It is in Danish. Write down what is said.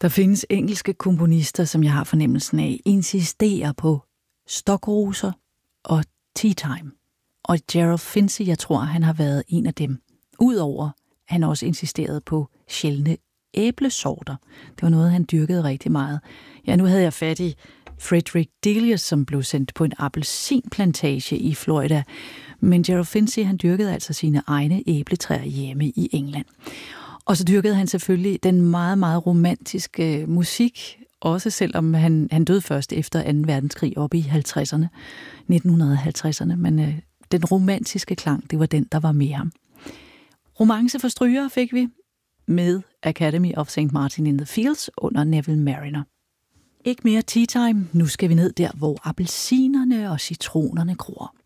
Der findes engelske komponister, som jeg har fornemmelsen af, insisterer på stokroser og tea time. Og Gerald Finzi, jeg tror, han har været en af dem. Udover, han også insisterede på sjældne æblesorter. Det var noget, han dyrkede rigtig meget. Ja, nu havde jeg fat i Frederick Delius, som blev sendt på en appelsinplantage i Florida. Men Gerald Finzi, han dyrkede altså sine egne æbletræer hjemme i England. Og så dyrkede han selvfølgelig den meget, meget romantiske musik, også selvom han døde først efter 2. verdenskrig oppe i 50'erne, 1950'erne, men den romantiske klang, det var den, der var med ham. Romance for strygere fik vi med Academy of St. Martin in the Fields under Neville Marriner. Ikke mere tea time, nu skal vi ned der, hvor appelsinerne og citronerne gror.